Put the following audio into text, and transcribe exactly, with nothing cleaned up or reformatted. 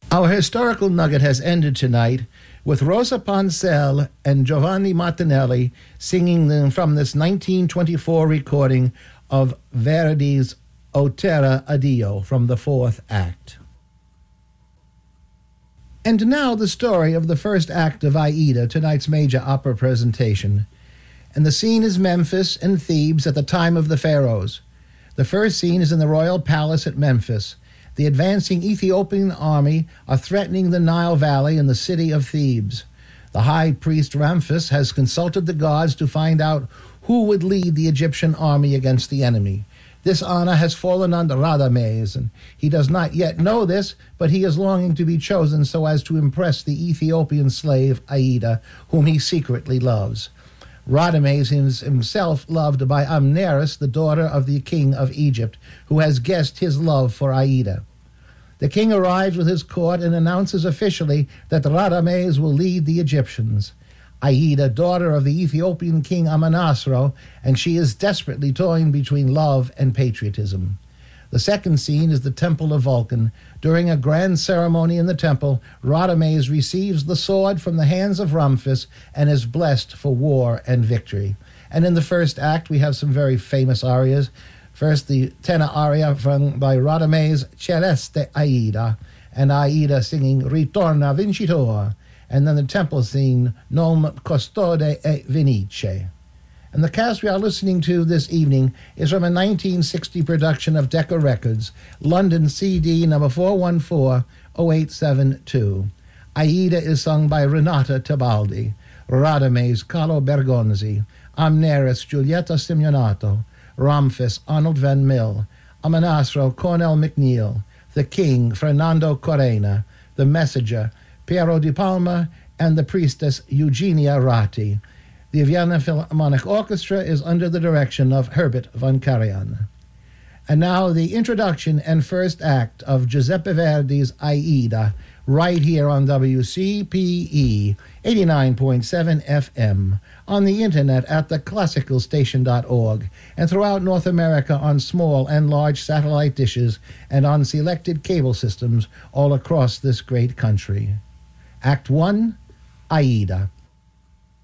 Our historical nugget has ended tonight with Rosa Poncel and Giovanni Martinelli singing them from this nineteen twenty-four recording of Verdi's O Terra Addio from the fourth act. And now the story of the first act of Aida, tonight's major opera presentation. And the scene is Memphis and Thebes at the time of the pharaohs. The first scene is in the royal palace at Memphis. The advancing Ethiopian army are threatening the Nile Valley and the city of Thebes. The high priest Ramphis has consulted the gods to find out who would lead the Egyptian army against the enemy. This honor has fallen on Radames, and he does not yet know this, but he is longing to be chosen so as to impress the Ethiopian slave Aida, whom he secretly loves. Radames is himself loved by Amneris, the daughter of the king of Egypt, who has guessed his love for Aida. The king arrives with his court and announces officially that Radames will lead the Egyptians. Aida, daughter of the Ethiopian king Amonasro, and she is desperately torn between love and patriotism. The second scene is the Temple of Vulcan. During a grand ceremony in the temple, Radames receives the sword from the hands of Ramphis and is blessed for war and victory. And in the first act, we have some very famous arias. First, the tenor aria from, by Radames, Celeste Aida, and Aida singing Ritorna Vincitor, and then the temple scene, Non Custode e Venice. And the cast we are listening to this evening is from a nineteen sixty production of Decca Records, London C D number four one four oh eight seven two. Aida is sung by Renata Tebaldi, Radames Carlo Bergonzi, Amneris Giulietta Simeonato, Ramphis Arnold Van Mill, Amonasro Cornell McNeil, the King Fernando Corena, the Messenger Piero di Palma, and the priestess Eugenia Ratti. The Vienna Philharmonic Orchestra is under the direction of Herbert von Karajan. And now the introduction and first act of Giuseppe Verdi's Aida, right here on W C P E eighty-nine point seven F M, on the internet at the classical station dot org, and throughout North America on small and large satellite dishes and on selected cable systems all across this great country. Act one, Aida.